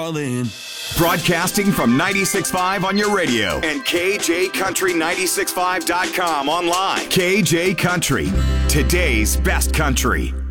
darling. Broadcasting from 96.5 on your radio and KJCountry965.com online. KJ Country, today's best country.